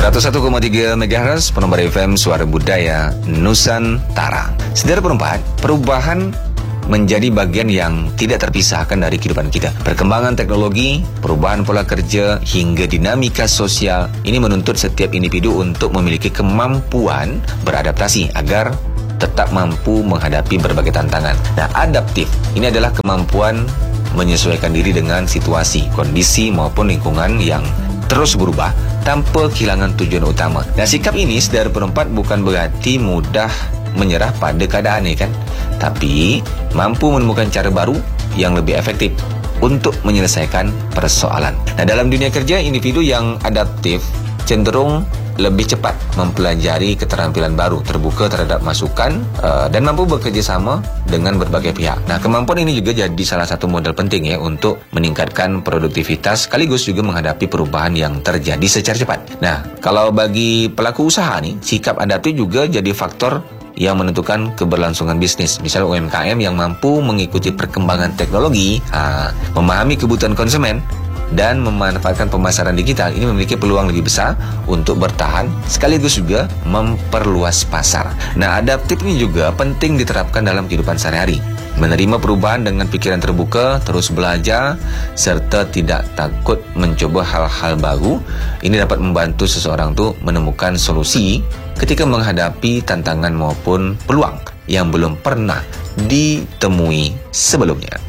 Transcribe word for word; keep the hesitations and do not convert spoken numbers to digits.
seratus satu koma tiga megahertz Penomor F M Suara Budaya Nusantara. Saudara perempat, perubahan menjadi bagian yang tidak terpisahkan dari kehidupan kita. Perkembangan teknologi, perubahan pola kerja, hingga dinamika sosial ini menuntut setiap individu untuk memiliki kemampuan beradaptasi agar tetap mampu menghadapi berbagai tantangan. Nah, adaptif ini adalah kemampuan menyesuaikan diri dengan situasi, kondisi maupun lingkungan yang terus berubah tanpa kehilangan tujuan utama. Nah, sikap ini, saudara perempat, bukan berarti mudah menyerah pada keadaan ini kan, tapi mampu menemukan cara baru yang lebih efektif untuk menyelesaikan persoalan. Nah, dalam dunia kerja, individu yang adaptif cenderung lebih cepat mempelajari keterampilan baru, terbuka terhadap masukan uh, dan mampu bekerja sama dengan berbagai pihak. Nah, kemampuan ini juga jadi salah satu modal penting ya untuk meningkatkan produktivitas sekaligus juga menghadapi perubahan yang terjadi secara cepat. Nah, kalau bagi pelaku usaha nih, sikap adaptif juga jadi faktor yang menentukan keberlangsungan bisnis. Misalnya U M K M yang mampu mengikuti perkembangan teknologi, uh, memahami kebutuhan konsumen, dan memanfaatkan pemasaran digital, ini memiliki peluang lebih besar untuk bertahan sekaligus juga memperluas pasar. Nah, adaptif ini juga penting diterapkan dalam kehidupan sehari-hari. Menerima perubahan dengan pikiran terbuka, terus belajar, serta tidak takut mencoba hal-hal baru. Ini dapat membantu seseorang tuh menemukan solusi ketika menghadapi tantangan maupun peluang yang belum pernah ditemui sebelumnya.